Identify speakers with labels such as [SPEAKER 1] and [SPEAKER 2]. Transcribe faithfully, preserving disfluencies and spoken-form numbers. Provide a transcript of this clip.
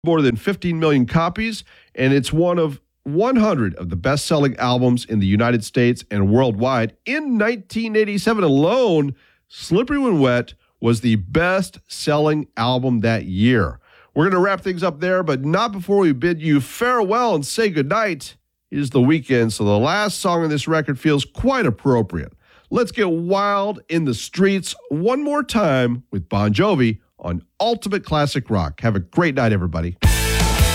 [SPEAKER 1] more than fifteen million copies, and it's one of one hundred of the best-selling albums in the United States and worldwide. In nineteen eighty-seven alone, Slippery When Wet was the best-selling album that year. We're going to wrap things up there, but not before we bid you farewell and say goodnight. It is the weekend, so the last song on this record feels quite appropriate. Let's get wild in the streets one more time with Bon Jovi on Ultimate Classic Rock. Have a great night, everybody.